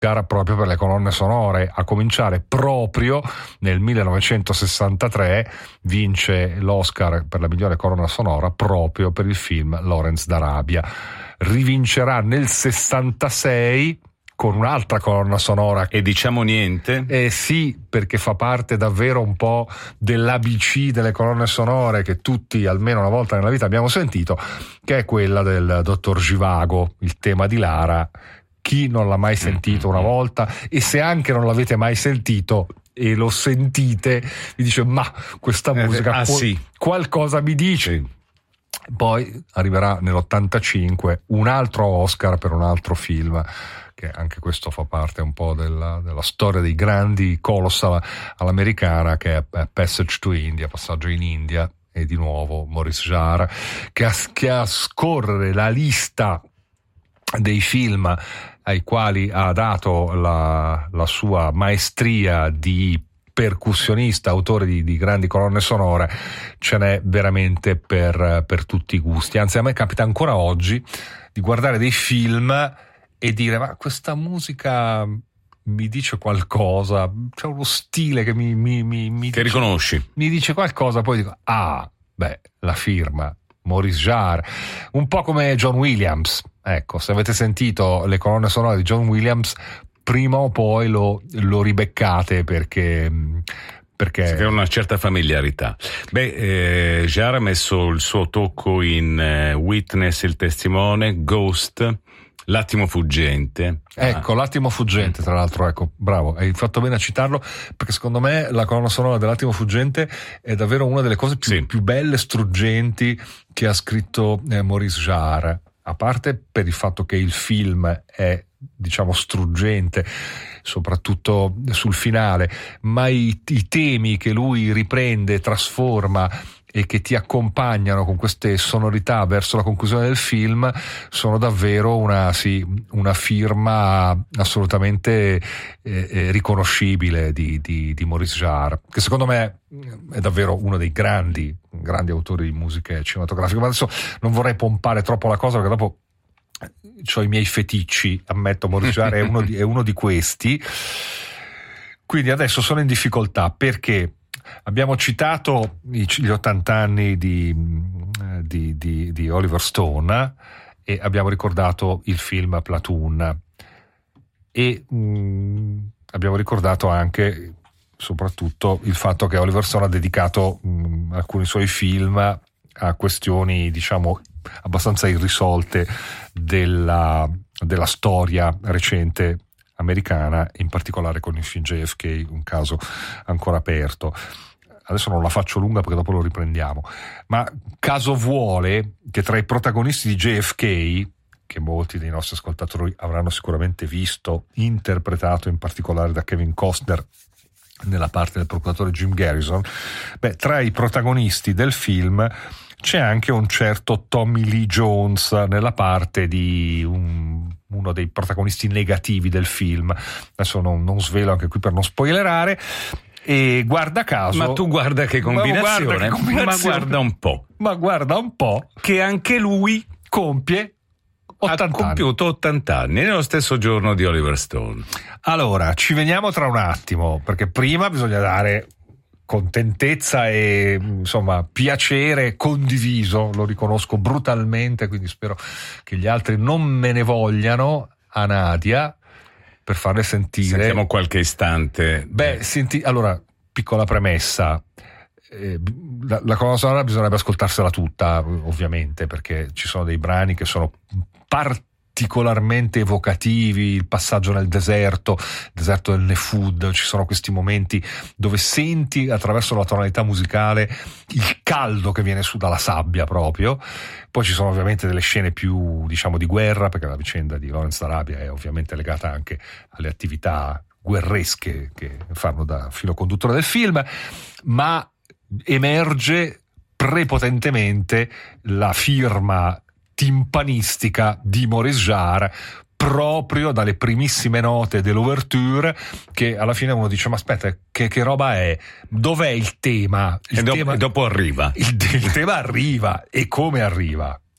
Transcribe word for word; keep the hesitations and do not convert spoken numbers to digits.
gara proprio per le colonne sonore, a cominciare proprio nel millenovecentosessantatré vince l'Oscar per la migliore colonna sonora proprio per il film Lawrence d'Arabia. Rivincerà nel sessantasei con un'altra colonna sonora. E diciamo niente? Eh sì, perché fa parte davvero un po' dell'A B C delle colonne sonore che tutti almeno una volta nella vita abbiamo sentito, che è quella del Dottor Zhivago, il tema di Lara. Chi non l'ha mai sentito una volta, e se anche non l'avete mai sentito e lo sentite, vi dice ma questa musica eh, ah, qu- sì. qualcosa mi dice. Sì. Poi arriverà nell'ottantacinque un altro Oscar per un altro film, che anche questo fa parte un po' della, della storia dei grandi colossal all'americana, che è Passage to India, Passaggio in India, e di nuovo Maurice Jarre, che a, che a scorrere la lista dei film ai quali ha dato la, la sua maestria di percussionista, autore di, di grandi colonne sonore, ce n'è veramente per, per tutti i gusti. Anzi, a me capita ancora oggi di guardare dei film e dire ma questa musica mi dice qualcosa, c'è uno stile che mi, mi, mi, mi che dice, riconosci, mi dice qualcosa, poi dico ah beh, la firma Maurice Jarre, un po' come John Williams. Ecco, se avete sentito le colonne sonore di John Williams, prima o poi lo, lo ribeccate, perché perché c'è una certa familiarità. Beh, eh, Jarre ha messo il suo tocco in eh, Witness, il testimone, Ghost, L'attimo fuggente. Ecco, ah. L'attimo fuggente, tra l'altro, ecco, bravo, hai fatto bene a citarlo, perché secondo me la colonna sonora dell'Attimo fuggente è davvero una delle cose più, sì. più belle, struggenti che ha scritto eh, Maurice Jarre, a parte per il fatto che il film è, diciamo, struggente, soprattutto sul finale, ma i, i temi che lui riprende, trasforma e che ti accompagnano con queste sonorità verso la conclusione del film sono davvero una, sì, una firma assolutamente eh, eh, riconoscibile di, di, di Maurice Jarre, che secondo me è davvero uno dei grandi, grandi autori di musiche cinematografiche. Ma adesso non vorrei pompare troppo la cosa, perché dopo ho i miei feticci, ammetto. Maurice Jarre è uno di, è uno di questi. Quindi adesso sono in difficoltà, perché abbiamo citato gli ottanta anni di, di, di, di Oliver Stone e abbiamo ricordato il film Platoon, e mh, abbiamo ricordato anche soprattutto il fatto che Oliver Stone ha dedicato mh, alcuni suoi film a questioni, diciamo, abbastanza irrisolte della, della storia recente americana, in particolare con il film J F K, un caso ancora aperto. Adesso non la faccio lunga perché dopo lo riprendiamo, ma caso vuole che tra i protagonisti di J F K, che molti dei nostri ascoltatori avranno sicuramente visto, interpretato in particolare da Kevin Costner nella parte del procuratore Jim Garrison, beh, tra i protagonisti del film c'è anche un certo Tommy Lee Jones nella parte di un, uno dei protagonisti negativi del film. Adesso non, non svelo anche qui per non spoilerare. E guarda caso, ma tu guarda che combinazione, guarda che combinazione. ma guarda un po', ma guarda un po' che anche lui compie ottanta ha compiuto anni. ottanta anni nello stesso giorno di Oliver Stone. Allora, ci veniamo tra un attimo, perché prima bisogna dare contentezza e, insomma, piacere condiviso, lo riconosco brutalmente, quindi spero che gli altri non me ne vogliano, a Nadia, per farle sentire. Sentiamo qualche istante. Beh, senti, allora, piccola premessa. Eh, la, la colonna sonora bisognerebbe ascoltarsela tutta, ovviamente, perché ci sono dei brani che sono particolarmente evocativi. Il passaggio nel deserto, il deserto del Nefud, ci sono questi momenti dove senti attraverso la tonalità musicale il caldo che viene su dalla sabbia proprio. Poi ci sono ovviamente delle scene più, diciamo, di guerra, perché la vicenda di Lawrence d'Arabia è ovviamente legata anche alle attività guerresche che fanno da filo conduttore del film, ma emerge prepotentemente la firma timpanistica di Maurice Jarre proprio dalle primissime note dell'ouverture, che alla fine uno dice ma aspetta, che, che roba è? Dov'è il tema? Il e, tema dopo, e dopo arriva il, il tema arriva, e come arriva?